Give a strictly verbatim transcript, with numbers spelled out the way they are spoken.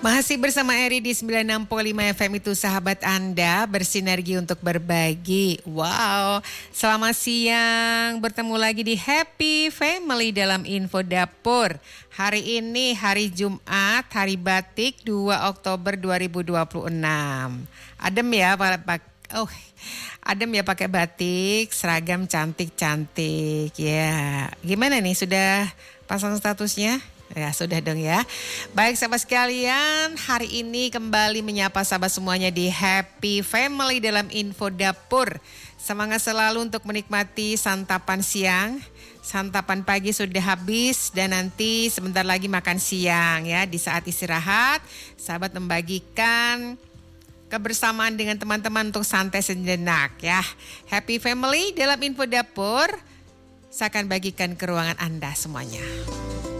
Masih bersama Eri di sembilan puluh enam koma lima F M, itu sahabat Anda, bersinergi untuk berbagi. Wow, selamat siang, bertemu lagi di Happy Family dalam Info Dapur. Hari ini hari Jumat, hari batik dua Oktober dua ribu dua puluh enam. Adem ya Pak. Oh, adem ya pakai batik, seragam cantik-cantik. Ya, gimana nih, sudah pasang statusnya? Ya sudah dong ya. Baik sahabat sekalian, hari ini kembali menyapa sahabat semuanya di Happy Family dalam Info Dapur. Semangat selalu untuk menikmati santapan siang. Santapan pagi sudah habis dan nanti sebentar lagi makan siang ya. Di saat istirahat, sahabat membagikan kebersamaan dengan teman-teman untuk santai sejenak ya. Happy Family dalam Info Dapur, saya akan bagikan ke ruangan Anda semuanya.